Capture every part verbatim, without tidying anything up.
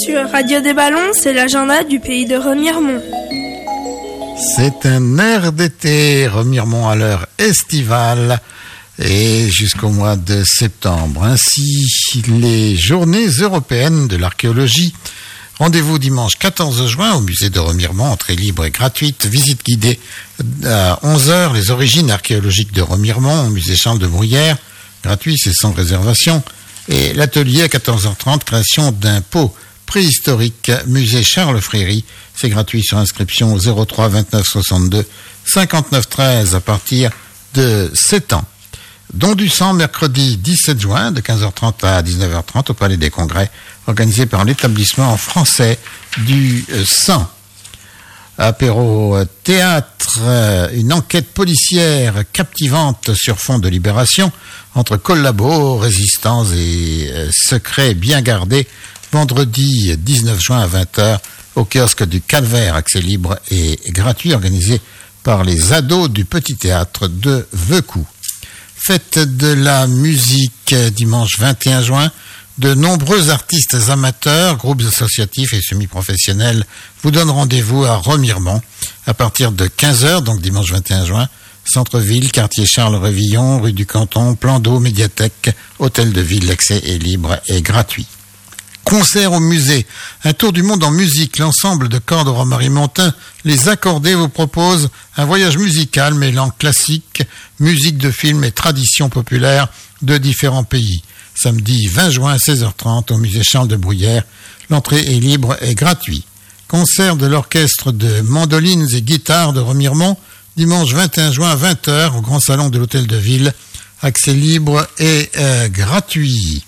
Sur Radio des Ballons, c'est l'agenda du pays de Remiremont. C'est un air d'été, Remiremont à l'heure estivale et jusqu'au mois de septembre. Ainsi, les journées européennes de l'archéologie. Rendez-vous dimanche quatorze juin au musée de Remiremont, entrée libre et gratuite, visite guidée à onze heures, les origines archéologiques de Remiremont au musée Charles de Bruyères, gratuit, c'est sans réservation, et l'atelier à quatorze heures trente, création d'un pot préhistorique, musée Charles Fréry, c'est gratuit sur inscription au zéro trois vingt-neuf soixante-deux cinquante-neuf treize à partir de sept ans. Don du sang, mercredi dix-sept juin, de quinze heures trente à dix-neuf heures trente au Palais des Congrès, organisé par l'établissement français du sang. Apéro théâtre, une enquête policière captivante sur fond de libération entre collabos, résistants et secrets bien gardés, vendredi dix-neuf juin à vingt heures au kiosque du Calvaire, accès libre et gratuit, organisé par les ados du Petit Théâtre de Veucou. Fête de la musique, dimanche vingt et un juin. De nombreux artistes amateurs, groupes associatifs et semi-professionnels vous donnent rendez-vous à Remiremont à partir de quinze heures, donc dimanche vingt et un juin. Centre-ville, quartier Charles-Révillon, rue du Canton, plan d'eau, médiathèque, hôtel de ville, l'accès est libre et gratuit. Concert au musée, un tour du monde en musique, l'ensemble de cordes romarimontain, les accordés vous propose un voyage musical mêlant classique, musique de film et traditions populaires de différents pays. Samedi vingt juin à seize heures trente au musée Charles de Bruyères, l'entrée est libre et gratuite. Concert de l'orchestre de mandolines et guitares de Remiremont, dimanche vingt et un juin à vingt heures au grand salon de l'hôtel de ville, accès libre et euh, gratuit.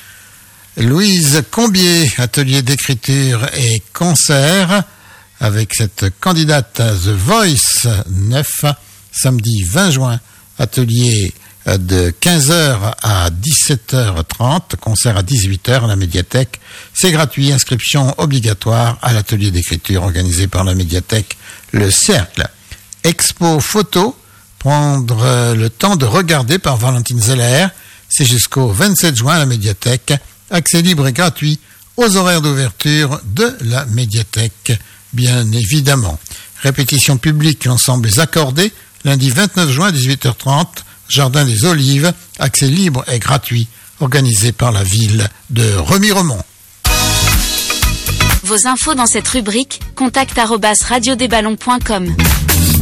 Louise Combier, atelier d'écriture et concert avec cette candidate à The Voice neuf, samedi vingt juin, atelier de quinze heures à dix-sept heures trente, concert à dix-huit heures à la médiathèque. C'est gratuit, inscription obligatoire à l'atelier d'écriture organisé par la médiathèque Le Cercle. Expo photo, prendre le temps de regarder par Valentine Zeller, c'est jusqu'au vingt-sept juin à la médiathèque. Accès libre et gratuit aux horaires d'ouverture de la médiathèque, bien évidemment. Répétition publique, l'ensemble est accordé, lundi vingt-neuf juin à dix-huit heures trente, Jardin des Olives, accès libre et gratuit, organisé par la ville de Remiremont. Vos infos dans cette rubrique, contact arobase radio des ballons point com.